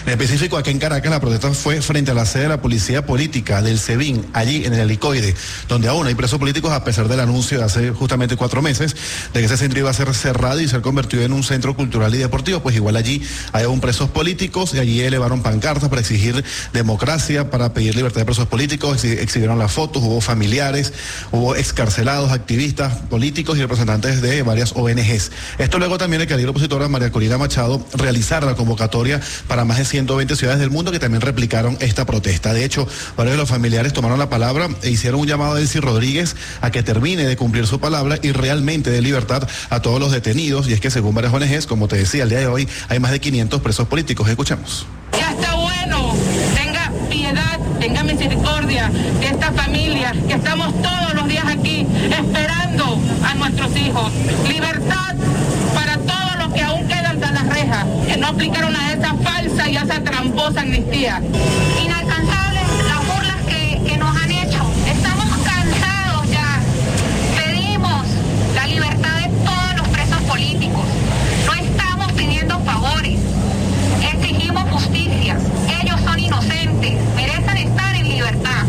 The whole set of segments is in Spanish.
En específico, aquí en Caracas, la protesta fue frente a la sede de la Policía Política del SEBIN, allí en el Helicoide, donde aún hay presos políticos a pesar del anuncio de hace justamente 4 meses de que ese centro iba a ser cerrado y ser convertido en un centro cultural y deportivo. Pues igual allí hay aún presos políticos y allí elevaron pancartas para exigir democracia, para pedir libertad de presos políticos, exhibieron las fotos, hubo familiares, hubo excarcelados, activistas políticos y representantes de varias ONGs. Esto luego también de que la líder opositora María Corina Machado realizara la convocatoria para más de 120 ciudades del mundo que también replicaron esta protesta. De hecho, varios de los familiares tomaron la palabra e hicieron un llamado a Delcy Rodríguez a que termine de cumplir su palabra y realmente dé libertad a todos los detenidos. Y es que según varias ONGs, como te decía, el día de hoy hay más de 500 presos políticos. Escuchemos. Ya está bueno, tenga piedad, tenga misericordia de esta familia que estamos todos los días aquí esperando a nuestros hijos. Libertad para todos los que aún quedan tras las rejas, que no aplicaron a esa falsa y a esa tramposa amnistía. Inalcanzables las burlas que nos han hecho. Estamos cansados ya. Pedimos la libertad de todos los presos políticos. No estamos pidiendo favores. Exigimos justicia. Ellos son inocentes. Merecen estar en libertad.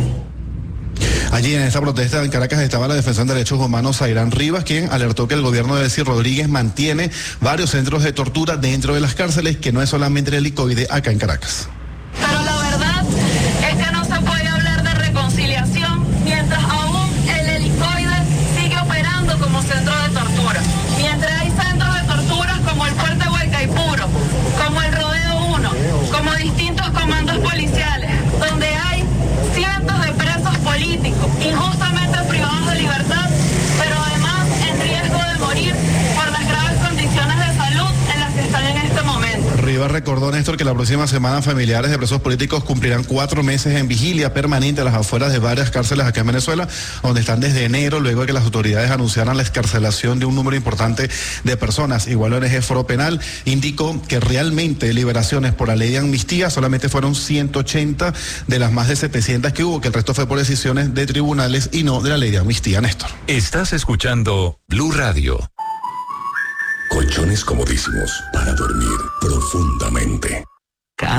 Allí en esta protesta en Caracas estaba la defensora de derechos humanos Zairán Rivas, quien alertó que el gobierno de Delcy Rodríguez mantiene varios centros de tortura dentro de las cárceles, que no es solamente el Helicoide acá en Caracas. Pero la verdad es que no se puede hablar de reconciliación mientras aún el Helicoide sigue operando como centro de tortura. Mientras hay centros de tortura como el Fuerte Huaycaipuro, como el Rodeo 1, como distintos comandos policiales, donde hay cientos de presos políticos injustamente privados de libertad, pero además en riesgo de morir por las graves condiciones de salud en las que están en este momento. Rivas recordó, Néstor, que la próxima semana familiares de presos políticos cumplirán 4 meses en vigilia permanente a las afueras de varias cárceles acá en Venezuela, donde están desde enero, luego de que las autoridades anunciaran la excarcelación de un número importante de personas. Igual la ONG Foro Penal indicó que realmente liberaciones por la ley de amnistía solamente fueron 180 de las más de 700 que hubo, que el resto fue por decisiones de tribunales y no de la ley de amnistía, Néstor. Estás escuchando Blue Radio. Colchones comodísimos para dormir profundamente.